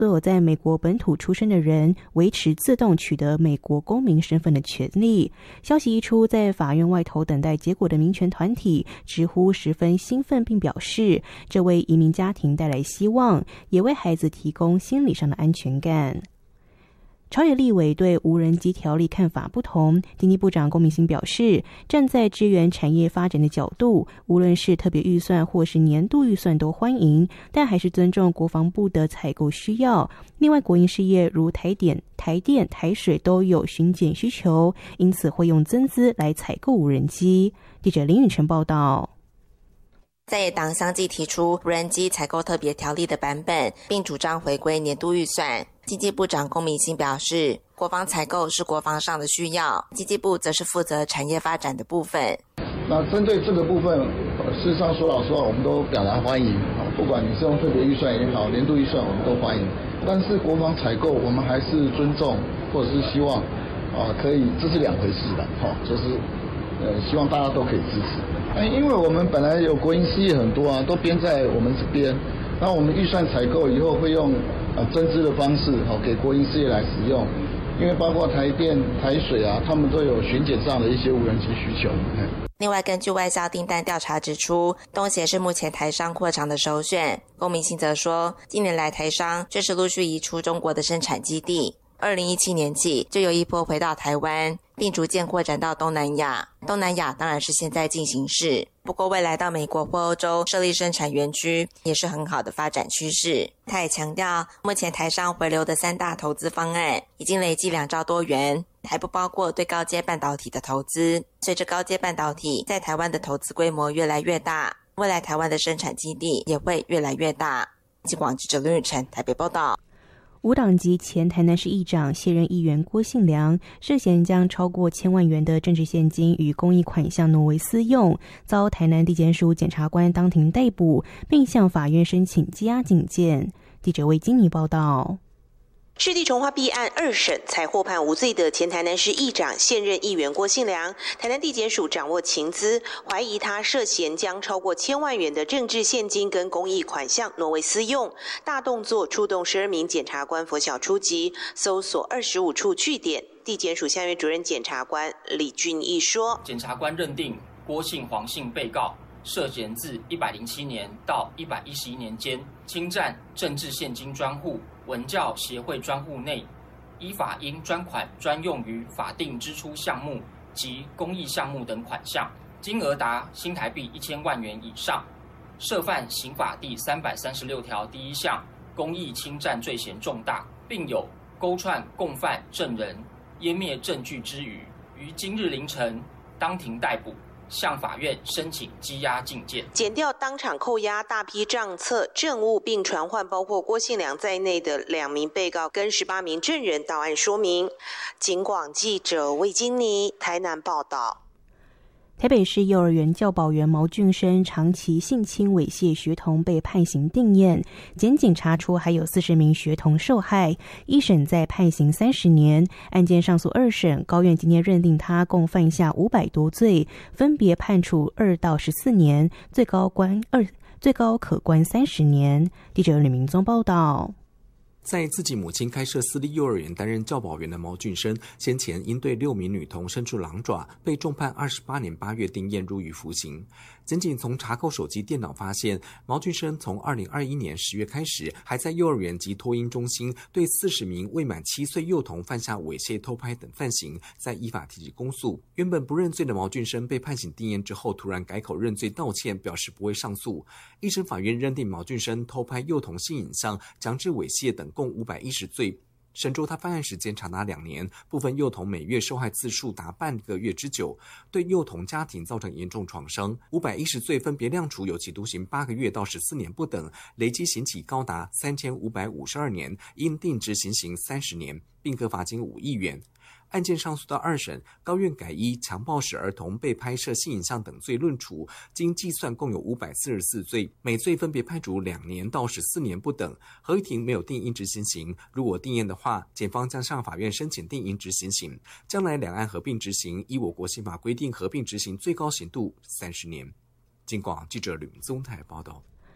所有在美国本土出生的人维持自动取得美国公民身份的权利。消息一出，在法院外头等待结果的民权团体直呼十分兴奋，并表示这为移民家庭带来希望，也为孩子提供心理上的安全感。朝野立委对无人机条例看法不同，经济部长龚明鑫表示，站在支援产业发展的角度，无论是特别预算或是年度预算都欢迎，但还是尊重国防部的采购需要。另外，国营事业如台电、台水都有巡检需求，因此会用增资来采购无人机。记者林允晨报道。 在野党相继提出无人机采购特别条例的版本，并主张回归年度预算。经济部长龚明鑫表示，国防采购是国防上的需要，经济部则是负责产业发展的部分。 那针对这个部分，事实上说老实话，我们都表达欢迎，不管你是用特别预算也好，年度预算我们都欢迎。但是国防采购我们还是尊重，或者是希望可以，这是两回事的，就是希望大家都可以支持。因为我们本来有国营事业很多啊，都编在我们这边，那我们预算采购以后会用增资的方式给国营事业来使用，因为包括台电、台水啊，他们都有巡检上的一些无人机需求。 另外，根据外销订单调查指出，东协是目前台商扩厂的首选。龚明鑫则说，近年来台商确实陆续移出中国的生产基地，2017年起就有一波回到台湾，并逐渐扩展到东南亚。东南亚当然是现在进行式，不过未来到美国或欧洲设立生产园区也是很好的发展趋势。他也强调，目前台商回流的3大投资方案已经累计2兆多元，还不包括对高阶半导体的投资。随着高阶半导体在台湾的投资规模越来越大，未来台湾的生产基地也会越来越大。记广记者林宇晨台北报道。 无党籍前台南市议长、现任议员郭信良涉嫌将超过1000万元的政治现金与公益款项挪为私用，遭台南地检署检察官当庭逮捕，并向法院申请羁押警戒。记者魏金妮报道。 市地重划弊案2审才获判无罪的前台南市议长、现任议员郭信良，台南地检署掌握情资，怀疑他涉嫌将超过1000万元的政治现金跟公益款项挪为私用。大动作出动12名检察官拂晓出击，搜索25处据点。地检署下院主任检察官李俊义说， 检察官认定郭姓、黄姓被告涉嫌自107年到111年间侵占政治现金专户、文教协会专户内，依法应专款专用于法定支出项目及公益项目等款项，金额达新台币1000万元以上，涉犯刑法第336条第1项公益侵占罪嫌重大，并有勾串共犯证人、湮灭证据之余，于今日凌晨当庭逮捕，向法院申请羁押禁见。 检调当场扣押大批账册、证物，并传唤包括郭信良在内的2名被告跟18名证人到案说明。警广记者魏金妮台南报道。 台北市幼儿园教保员毛俊生长期性侵猥亵学童被判刑定谳，检警查出还有40名学童受害，一审再判刑30年。案件上诉2审，高院今天认定他共犯下500多罪，分别判处2到14年，最高可关30年。记者吕明宗报道。 在自己母亲开设私立幼儿园担任教保员的毛俊生，先前因对6名女童伸出狼爪，被重判28年8月定谳入狱服刑。检警从查扣手机、电脑发现，毛俊生从2021年10月开始，还在幼儿园及托婴中心对40名未满7岁幼童犯下猥亵、偷拍等犯行，在依法提起公诉。原本不认罪的毛俊生被判刑定谳之后，突然改口认罪道歉，表示不会上诉。一审法院认定毛俊生偷拍幼童性影像、强制猥亵等共510罪。审酌他犯案时间长达2年，部分幼童每月受害次数达半个月之久，对幼童家庭造成严重创伤。510罪分别量处有期徒刑8个月到14年不等，累计刑期高达3552年，应定执行刑30年，并可罚金5亿元。案件上诉到2审，高院改依强暴使儿童被拍摄性影像等罪论处，经计算共有544罪，每罪分别判处2年到14年不等。合议庭没有定应执行刑，如果定谳的话，检方将向法院申请定应执行刑。将来两岸合并执行，依我国宪法规定，合并执行最高刑度30年。警广记者吕明宗台报道。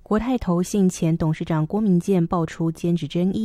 国泰投信前董事长郭明建爆出兼职争议。